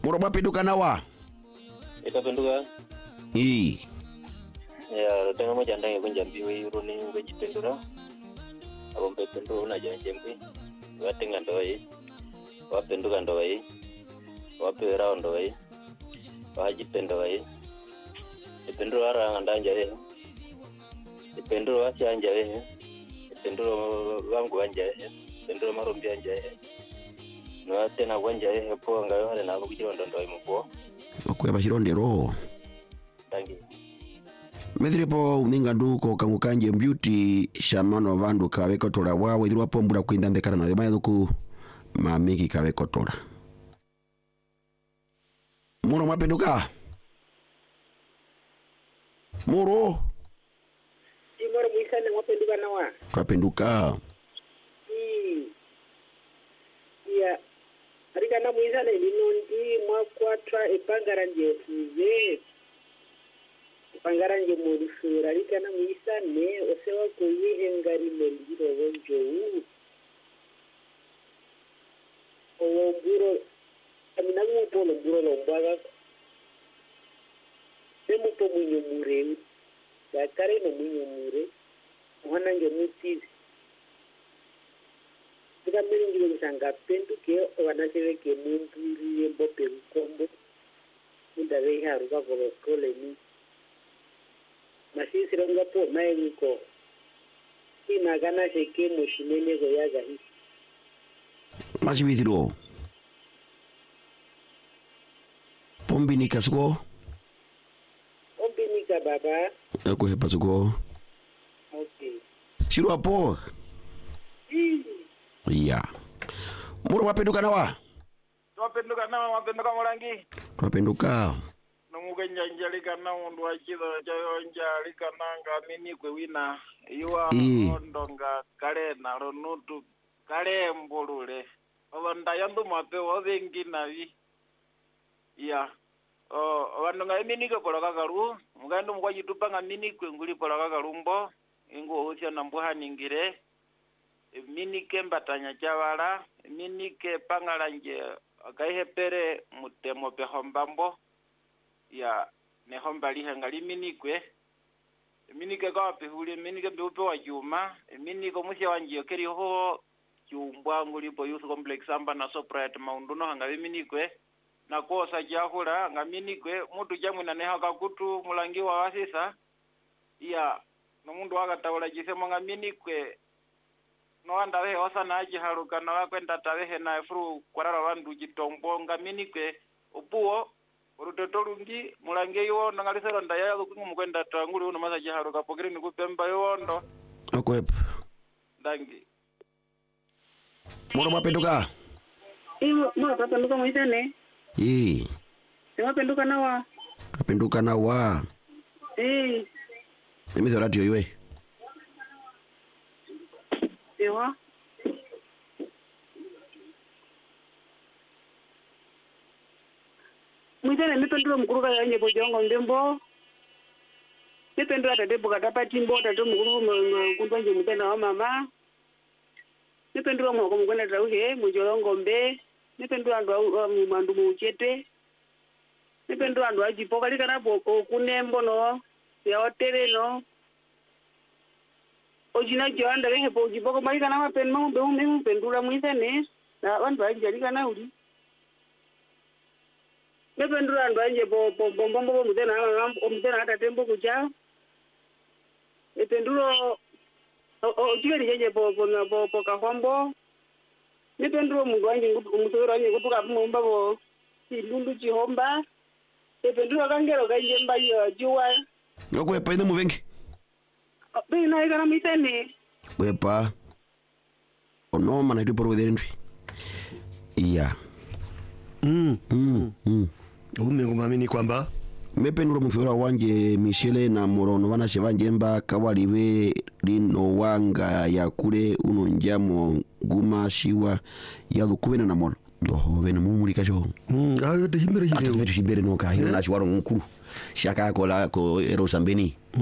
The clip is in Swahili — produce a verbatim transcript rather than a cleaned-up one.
Moro mapinduka nawa. Ikapinduka. Ii. Ya, tenga mo janda ngi njambi wi roni ngi jipindura. Abo mpepindu na jembe. Watenga ndoi. Wapinduka ndoi. Wapera ndoi. Wajipendo wai. Ipindu ara ngandanja he. Ipindu wachanja he. Ipindu wangu wanja he. Ipindu marumbi anja he. No tena wanja he po ngayo hale na kujirondo ndoi mupo. Okwe bashirondero. Tangi. Methiripo uninga nduko kangukanje beauty shamano vandu kaweko tola wawe thirwa pombula kwinda ndekana na thimaya thuku mamiki kaweko tola. Moro mapinduka. Moro. Imoro muisane mapinduka nawa. Kapinduka. Ii. Ya. Arika na muisane linondi mwa kwatra epangaranje tuze. Epangaranje modusura. Arika na muisane osewa kuyihe ngari melgiro wonjo uu. Owo mburo. Amina mupo mburo lombaga. Semupo mwinyo mure. Dakare no mwinyo mure. Mwana nge mutizi. Tika mbili njiwe msanga pentu ke wanashewe ke mumpuri yembo perukombo. Muda wehi haruka kolo kole ni. Masi sironga po mae wiko. Ina gana sheke moshinene goyaga hii. Masi withiro. Pombi nika suko. Pombi nika baba. Eko hepa suko. Okay. Shiru hapo. Iya. Moro mapinduka nawa. Twapenduka nawa mapinduka morangi. Twapenduka. Numuga njanjalika na undu wachiza chajonjalika nanga mini kwe wina. Iwa ondonga kale na ronutu kale mbulule. Wanda yandu mape wazengi navi. Iya. Oh, wanda nga mini ke poloka karu. Mugandu mkwa jitupanga mini kwe nguli poloka karumbo. Ingo usia nambuha ningire. Mini ke mbatanya chavala. Mini ke pangalanje. Akaihe pere mutemo pehombambo. Ya nehomba liha ngali mini kwe. Mini ke kawa pehuli. Mini ke peupe wa juma. Mini ke musia wanjio keri ho. Chumbwa ngulipo youth complex amba na soprate maunduno hangawe mini kwe. Na kosa jahula ngamini kwe mutu jamu na neha kakutu mulangi wa wasisa iya no mundu wakatawula jisemo ngamini kwe no anda wehe osana aji haruka na wakwenda tawehe na efuru kwarara wandu jitombo ngamini kwe upuo urutotolungi mulangi yuondo ngalisero ndaya kukungu mkwenda tanguli uno masa jiharuka pokiri ni kupemba yuondo Okwep. Dangi. Moro mapinduka. Iyo moro mapinduka muisane. Ii. Sema penduka nawa. Kapinduka nawa. Eh. Emizo radio iwe. Ewa. Mwitene mipenduro mkuruka ya nye bojongo ndembo. Mipenduro atadebo katapati mbo tato mkuru kumbanje mtena wa mama. Mipenduro mwako mkwena tauhe mujolongo mbe. Nipendura ndo um, mandu muchete. Nipendura ndo ajipoka likana poko kunembo no. Ya hotere no. Ojina joanda lehe po ujipoko malikana mapen mambe ume mpendura muisane. Na wandu ajijalika uli. Nipendura ndo aje po bombo bombo mtena mtena hata tembo kuja. Nipenduro ojika lijeje po po po kahombo. Nipenduro mungu wanji umusoro wanji kutuka mumba bo silundu jihomba. Nipenduro kangero kajemba yo juwa. Yoko epa ine muvengi. Be na ikana mitene. Wepa. Ono mana itu por wederentri. Iya. Mm. Mm. Mm. Ume ngumamini kwamba mependuro mufura wanje Michele na morono wana shevanjemba kawaliwe lino wanga ya kule uno njamo guma shiwa ya dhukubena na molo doho vena mumulika shoho mm ayo te himbere himbere ati vetu himbere no ka hino na shiwaro mkuru shaka kola ko ero sambeni